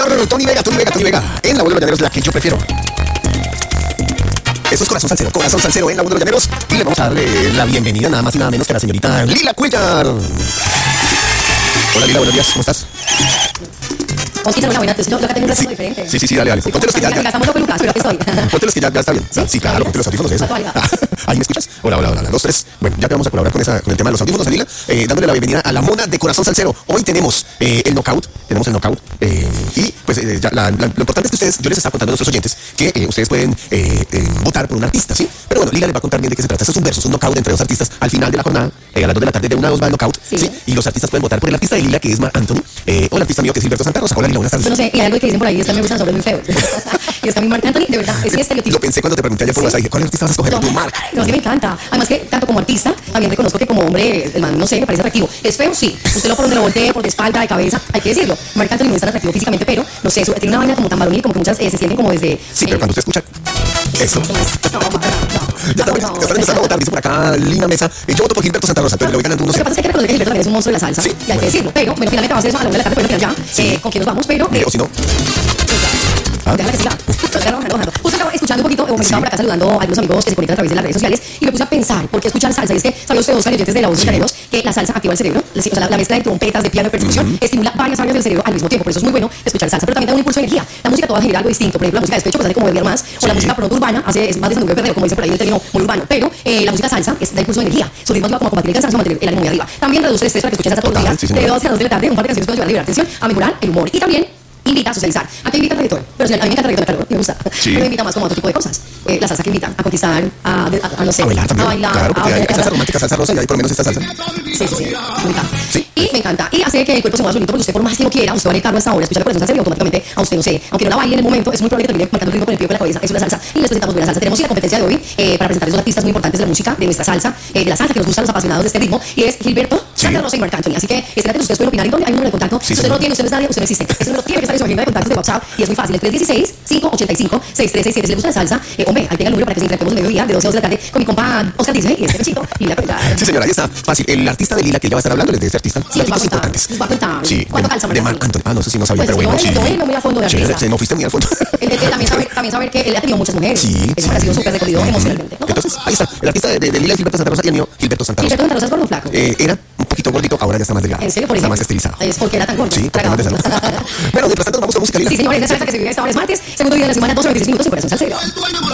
Tony Vega, en la voz de los llaneros, la que yo prefiero. Eso es Corazón Salsero en la voz de los llaneros. Y le vamos a darle la bienvenida nada más y nada menos que a la señorita Lila Cuellar. Hola Lila, buenos días, ¿cómo estás? Osquita, una buena, yo acá tengo un reto diferente. Sí, dale. Ponte los que ya gastamos dos pelucas, pero aquí estoy. Ponte los que ya está bien. Sí, claro, ponte los audífonos de eso. ¿Ahí me escuchas? Hola, 2, 3. Bueno, ya que vamos a colaborar con el tema de los audífonos, Lila, dándole la bienvenida a la mona de Corazón Salsero. Hoy tenemos el knockout, y pues lo importante es que ustedes, yo les estaba contando a nuestros oyentes que ustedes pueden votar por un artista, ¿sí? Pero bueno, Lila les va a contar bien de qué se trata. Esto es un versus, un knockout entre dos artistas al final de la jornada, a las 2 de la tarde, de 1 a 2 va el knockout, ¿sí? Y los artistas pueden votar por el artista de Lila, que es Marc Anthony, o el artista mío, que es Gilberto Santa Rosa. Hola Lila, buenas tardes. Yo no sé, y hay algo que dicen por ahí, es que me gustan sobre muy feo. Y es que a mí Marc Anthony, de verdad, es mi estereotipo. Lo pensé cuando te pregunté ayer por WhatsApp, ¿cuál artista vas a escoger? Tu Marc. No, sí me encanta. Además que, tanto como artista, también reconozco que como hombre, el man, no sé, me parece atractivo. Es feo, sí. Usted lo por donde lo voltee, por de espalda, de cabeza, hay que decirlo. Marc Anthony no es tan atractivo físicamente, pero, no sé, tiene una vaina como tan varonil, como que muchas se sienten como desde... Sí, pero cuando usted escucha eso... Ya están empezando a votar, dice por acá Lina Mesa. Yo voto por Gilberto Santa Rosa, pero le voy ganando 1-0. Lo que pasa es que hay que reconocer que Gilberto también es un monstruo de la salsa, sí, y hay que decirlo. Pero, bueno, finalmente va a ser eso a la 1 de la tarde, pero ya, con quién nos vamos, pero... O si no... Déjala que siga. Justo estaba escuchando un poquito, me estaba por acá saludando a algunos amigos que se conectan a través de las redes sociales y me puse a pensar, ¿por qué escuchar salsa? Y es que saben ustedes, Oscar y oyentes de la voz de los llaneros, que la salsa activa el cerebro, o sea, la mezcla de trompetas, de piano, de percusión, estimula varias áreas del cerebro al mismo tiempo, por eso es muy bueno escuchar salsa, pero también da un impulso de energía. La música toda genera algo distinto, por ejemplo, la música de despecho pues hace como beber más, o la música pronto urbana es más de sandungue perreo, como dice por ahí el término muy urbano, pero la música salsa da impulso de energía, su ritmo ayuda como a combatir el cansancio, mantener el ánimo muy arriba. También reduce el estrés para que escuches salsa todos los días, de 2 a 2 de la tarde, un par de canciones pueden ayudar a liberar tensión, a mejorar el humor y también invita a socializar. ¿A qué invita el reggaetón? Pero a mí me encanta el reggaetón, me gusta. Pero me invita más como a otro tipo de cosas. La salsa que invita a conquistar, a no sé, a bailar. Claro, porque hay salsa romántica, salsa rosa y hay por lo menos esta salsa. Sí, me encanta. Sí. Y me encanta. Y hace que el cuerpo se mueva solito porque usted por más que lo quiera, usted va a el carro a esta hora, escucha la corazón salsa y automáticamente a usted no sé, aunque no la baile en el momento, es muy probable que termine marcando el ritmo con el pie con la cabeza. Eso es la salsa. Y les presentamos buena salsa. Tenemos la competencia de hoy para presentar a esos artistas muy importantes de la música, de nuestra salsa, de la salsa que nos gustan los apasionados de este ritmo, y es Gilberto Santa Rosa y Marc Anthony. Así que espérate, ustedes pueden opinar y hay un número de contacto. Si usted no lo tiene, usted no es nadie, usted no existe. Ese número tiene que estar en su agenda de contactos de WhatsApp y es muy fácil, el 316-585-6367. Si le gusta la salsa, hombre, ahí tenga el número para que se interactuemos el mediodía de 12 a 2 de la tarde con mi compa Oscar dice y este besito y la cuenta. Sí, señora, ahí está, fácil. El artista de Lila que ella va a estar hablando es de este artista. Sí, les va a contar. Sí, ¿Cuánto calza? De Marc Anthony. No sé si no sabía, pues pero bueno, sí. Yo muy a fondo de artista. Se no fuiste muy al fondo. También saber que él ha tenido muchas mujeres. Sí. Eso ha sido súper recorrido emocionalmente. Entonces, ahí está. El artista de Lila y Gilberto Santa Rosa y el mío, Gilberto Santa Rosa. ¿Gilberto Santa Rosa es gordo o flaco? Era un poquito gordito, ahora ya está más delgado. ¿En serio? Por está ejemplo. más estilizado. Es porque era tan gordo. Sí, porque más delgado. Bueno, mientras tanto, vamos con música, Lila. Sí, señores, esa salsa que se vive a esta hora es martes, segundo día de la semana, 12 a 26 minutos en Corazón Salsero.